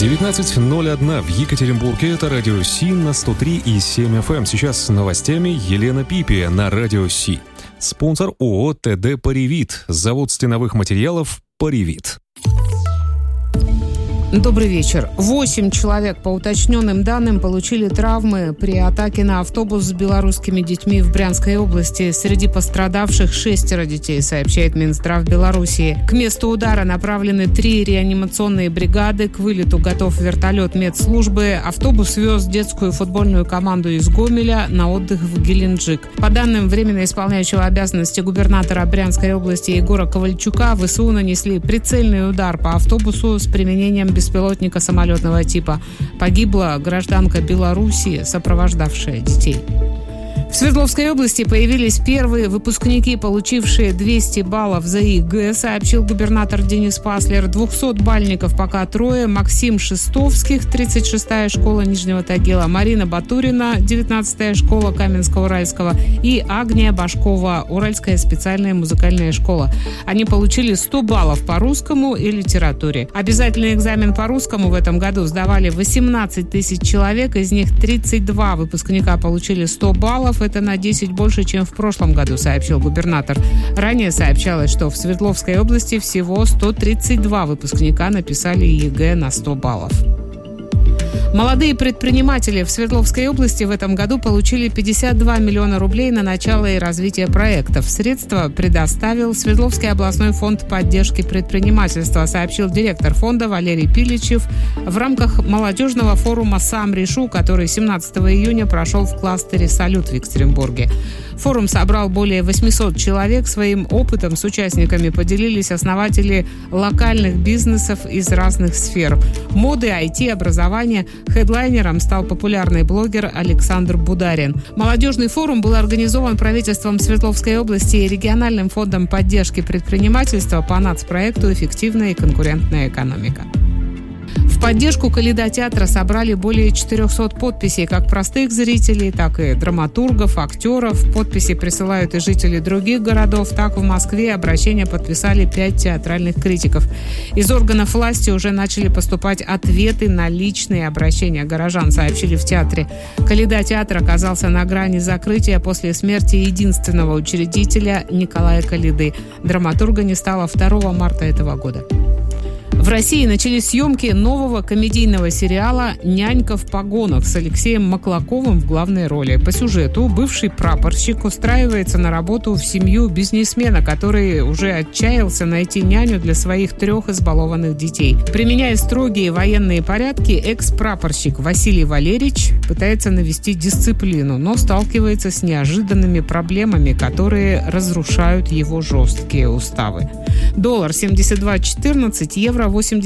19:01 в Екатеринбурге. Это радио Си на 103,7 FM. Сейчас с новостями Елена Пипи на радио Си. Спонсор ООО ТД «Паривит». Завод стеновых материалов «Паривит». Добрый вечер. 8 человек, по уточненным данным, получили травмы при атаке на автобус с белорусскими детьми в Брянской области. Среди пострадавших 6 детей, сообщает Минздрав Белоруссии. К месту удара направлены 3 реанимационные бригады. К вылету готов вертолет медслужбы. Автобус вез детскую футбольную команду из Гомеля на отдых в Геленджик. По данным временно исполняющего обязанности губернатора Брянской области Егора Ковальчука, ВСУ нанесли прицельный удар по автобусу с применением беспилотника самолетного типа. Погибла гражданка Белоруссии, сопровождавшая детей. В Свердловской области появились первые выпускники, получившие 200 баллов за ЕГЭ, сообщил губернатор Денис Паслер. 200-бальников пока 3. Максим Шестовских, 36-я школа Нижнего Тагила, Марина Батурина, 19-я школа Каменска-Уральского и Агния Башкова, Уральская специальная музыкальная школа. Они получили 100 баллов по русскому и литературе. Обязательный экзамен по русскому в этом году сдавали 18 тысяч человек, из них 32 выпускника получили 100 баллов. Это на 10 больше, чем в прошлом году, сообщил губернатор. Ранее сообщалось, что в Свердловской области всего 132 выпускника написали ЕГЭ на 100 баллов. Молодые предприниматели в Свердловской области в этом году получили 52 миллиона рублей на начало и развитие проектов. Средства предоставил Свердловский областной фонд поддержки предпринимательства, сообщил директор фонда Валерий Пиличев в рамках молодежного форума «Сам решу», который 17 июня прошел в кластере «Салют» в Екатеринбурге. Форум собрал более 800 человек. Своим опытом с участниками поделились основатели локальных бизнесов из разных сфер. Моды, IT, образование. Хедлайнером стал популярный блогер Александр Бударин. Молодежный форум был организован правительством Свердловской области и региональным фондом поддержки предпринимательства по нацпроекту «Эффективная и конкурентная экономика». В поддержку Коляда театра собрали более 400 подписей как простых зрителей, так и драматургов, актеров. Подписи присылают и жители других городов. Так, в Москве обращение подписали 5 театральных критиков. Из органов власти уже начали поступать ответы на личные обращения горожан, сообщили в театре. Коляда театр оказался на грани закрытия после смерти единственного учредителя Николая Коляды. Драматурга не стало 2 марта этого года. В России начались съемки нового комедийного сериала «Нянька в погонах» с Алексеем Маклаковым в главной роли. По сюжету бывший прапорщик устраивается на работу в семью бизнесмена, который уже отчаялся найти няню для своих 3 избалованных детей. Применяя строгие военные порядки, экс-прапорщик Василий Валерьевич пытается навести дисциплину, но сталкивается с неожиданными проблемами, которые разрушают его жесткие уставы. Доллар 72.14, евро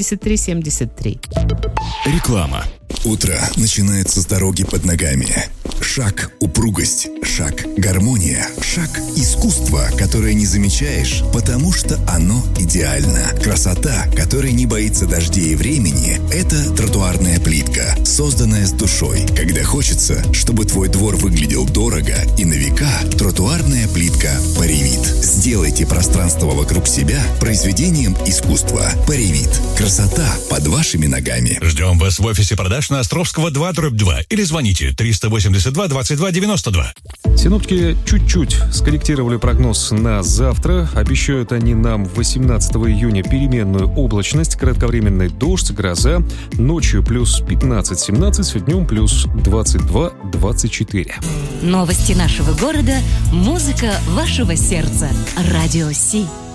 83.73. Реклама. Утро начинается с дороги под ногами. Шаг – упругость, шаг – гармония, шаг – искусство, которое не замечаешь, потому что оно идеально. Красота, которая не боится дождей и времени – это тротуарная плитка, созданная с душой. Когда хочется, чтобы твой двор выглядел дорого и на века, тротуарная плитка «Паривит». Сделайте пространство вокруг себя произведением искусства. «Паривит». Красота под вашими ногами. Ждем вас в офисе продаж на Островского 2/2 или звоните 382 22 92. Синоптики чуть-чуть скорректировали прогноз на завтра. Обещают они нам 18 июня переменную облачность, кратковременный дождь, гроза. Ночью плюс 15-17, днем плюс 22-24. Новости нашего города, музыка вашего сердца. Радио Си.